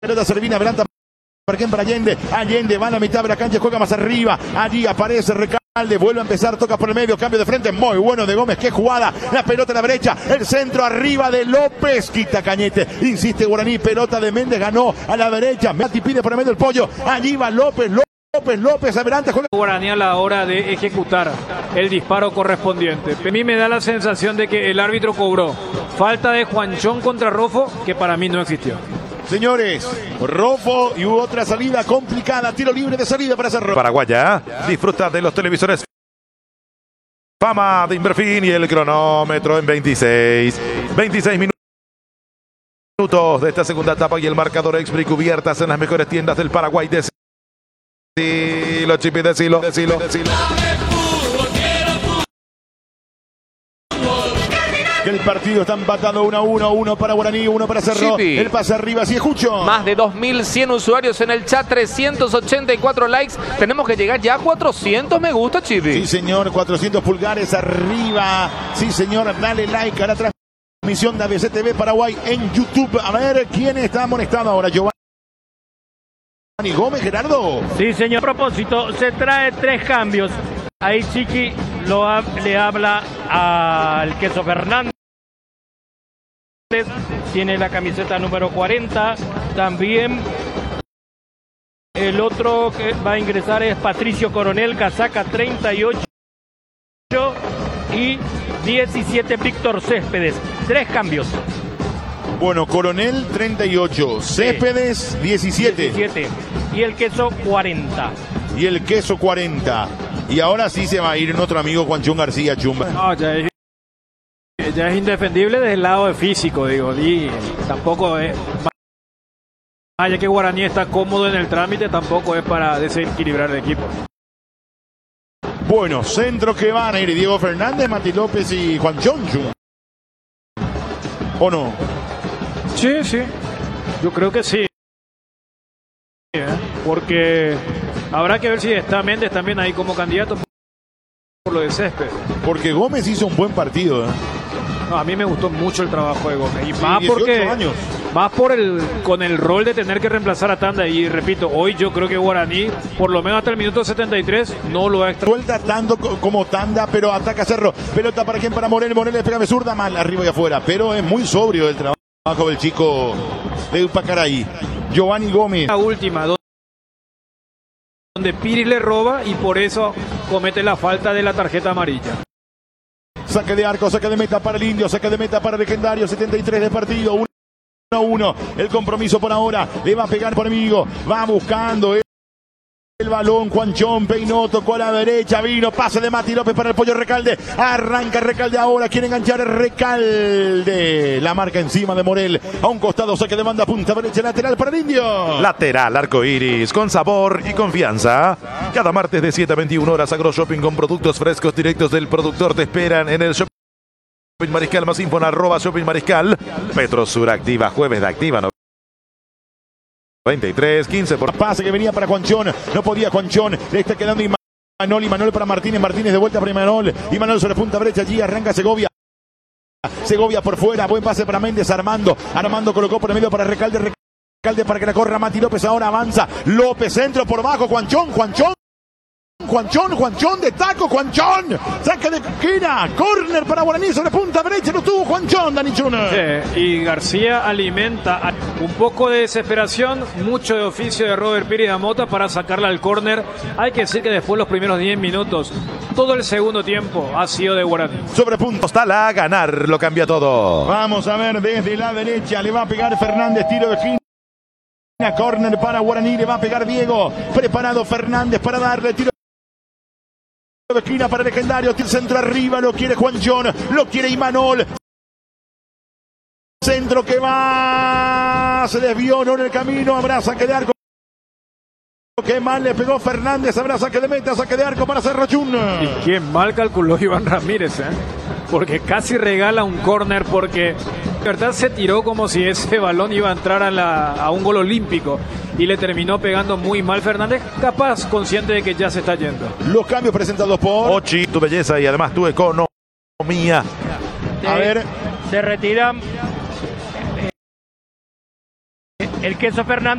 pelota Servina, adelanta para Allende. Allende va a la mitad de la cancha, juega más arriba. Allí aparece Recalde, vuelve a empezar, toca por el medio, cambio de frente, muy bueno de Gómez, qué jugada. La pelota a la derecha, el centro arriba de López, quita Cañete, insiste Guaraní, pelota de Méndez, ganó a la derecha. Mati pide por el medio el Pollo, allí va López, adelante, juega. Guaraní a la hora de ejecutar el disparo correspondiente. A mí me da la sensación de que el árbitro cobró falta de Juanchón contra Rofo, que para mí no existió. Señores, Rofo y otra salida complicada, tiro libre de salida para hacer Rofo. Paraguaya disfruta de los televisores Fama de Inverfin y el cronómetro en 26 minutos de esta segunda etapa y el marcador Expri cubiertas en las mejores tiendas del Paraguay. Decilo, Chipi, decilo. El partido está empatado 1-1, uno para Guaraní, uno para Cerro. Chipi. El pase arriba, sí, escucho. Más de 2.100 usuarios en el chat, 384 likes. Tenemos que llegar ya a 400 me gusta, Chipi. Sí, señor, 400 pulgares arriba. Sí, señor, dale like a la transmisión de ABCTV Paraguay en YouTube. A ver, ¿quién está amonestado ahora? Giovanni Gómez, Gerardo. Sí, señor. A propósito, se trae 3 cambios. Ahí Chiqui le habla al Queso Fernández. Tiene la camiseta número 40. También el otro que va a ingresar es Patricio Coronel, casaca 38 y 17 Víctor Céspedes. 3 cambios. Bueno, Coronel 38, Céspedes 17. Y el Queso 40. Y el Queso 40. Y ahora sí se va a ir nuestro amigo Juanchón García Chumba. No, ya es indefendible desde el lado de físico, digo. Y tampoco es... Vaya que Guaraní está cómodo en el trámite, tampoco es para desequilibrar el equipo. Bueno, centro que van a ir Diego Fernández, Mati López y Juanchón. ¿O no? Sí. Yo creo que sí. Porque habrá que ver si está Méndez también ahí como candidato por lo de Césped. Porque Gómez hizo un buen partido. No, a mí me gustó mucho el trabajo de Gómez. Y Sí, más 18 porque años. más con el rol de tener que reemplazar a Tanda. Y repito, hoy yo creo que Guaraní, por lo menos hasta el minuto 73, no lo ha Suelta tanto como Tanda, pero ataca Cerro. Pelota para quién, para Morel. Morel le pega de zurda, mal arriba y afuera. Pero es muy sobrio el trabajo del chico de Upacaraí. Giovanni Gómez. La última, donde Piris le roba y por eso comete la falta de la tarjeta amarilla. Saque de arco, saque de meta para el Indio, saque de meta para el Legendario, 73 de partido, 1-1. El compromiso por ahora, le va a pegar por amigo, va buscando el balón, Juanchón peinó, tocó a la derecha, vino, pase de Mati López para el Pollo Recalde, arranca Recalde ahora, quiere enganchar Recalde, la marca encima de Morel, a un costado, saque de banda, punta derecha, lateral para el Indio. Lateral arco iris, con sabor y confianza. Cada martes de 7 a 21 horas, AgroShopping con productos frescos directos del productor te esperan en el Shopping Mariscal. Más info en @Shopping Mariscal. Petrosur activa, jueves de activa, 23, 15 por... Pase que venía para Juanchón, no podía Juanchón, le está quedando Imanol para Martínez de vuelta para Imanol sobre punta derecha, allí arranca Segovia por fuera, buen pase para Méndez, Armando colocó por el medio para Recalde para que la corra Mati López, ahora avanza López, centro por abajo, Juanchón de taco, Juanchón, saque de esquina, córner para Guaraní sobre punta derecha, no tuvo Juanchón, Dani Chuna. Y García alimenta un poco de desesperación, mucho de oficio de Robert Piri da Mota para sacarla al córner. Hay que decir que después los primeros 10 minutos, todo el segundo tiempo ha sido de Guaraní. Sobre punta. Postala a ganar, lo cambia todo. Vamos a ver desde la derecha, le va a pegar Fernández, tiro de esquina. Córner para Guaraní, le va a pegar Diego, preparado Fernández para darle tiro de esquina para Legendario, el centro arriba, lo quiere Juanchón, lo quiere Imanol, centro que va, se desvió, no en el camino, habrá saque de arco, qué mal le pegó Fernández, habrá saque de meta, saque de arco para Cerro Chun. Y qué mal calculó Iván Ramírez, porque casi regala un córner, porque de verdad se tiró como si ese balón iba a entrar a un gol olímpico y le terminó pegando muy mal Fernández, capaz consciente de que ya se está yendo. Los cambios presentados por Ochi, tu belleza y además tu economía. A ver, se retiran El queso Fernando